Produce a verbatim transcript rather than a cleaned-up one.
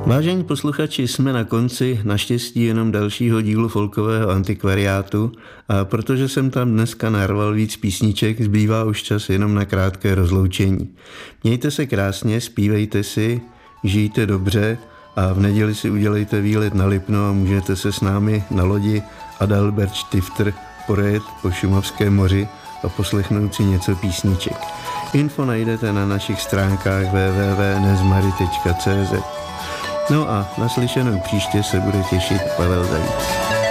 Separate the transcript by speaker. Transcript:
Speaker 1: Vážení posluchači, jsme na konci naštěstí jenom dalšího dílu folkového antikvariátu a protože jsem tam dneska narval víc písniček, zbývá už čas jenom na krátké rozloučení. Mějte se krásně, zpívejte si, žijte dobře a v neděli si udělejte výlet na Lipno a můžete se s námi na lodi Adalbert Stifter projet po Šumavském moři a poslechnout si něco písniček. Info najdete na našich stránkách w w w tečka nezmary tečka c z. No a naslyšenou příště se bude těšit Pavel Zajíc.